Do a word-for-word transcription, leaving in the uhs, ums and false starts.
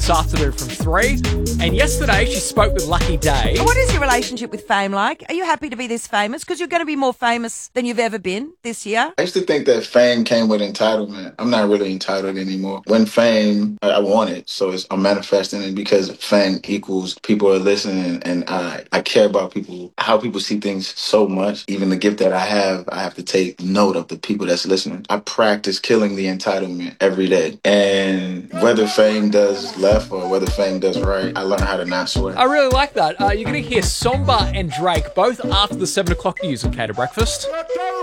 this afternoon from three. And yesterday she spoke with Lucky Day. What is your relationship with fame like? Are you happy to be this famous? Because you're going to be more famous than you've ever been this year. I used to think that fame came with entitlement. I'm not really entitled anymore. When fame, I, I want it, so it's, I'm manifesting it because fame equals people are listening, and I, I care about people, how people see things so much. Even the gift that I have, I have to take note of the people that's listening. I practice killing the entitlement every day. And whether fame does left or whether fame does right, I learn how to not sweat. I really like that. Uh, you're going to hear Somba and Drake both after the seven o'clock news on Cater Breakfast.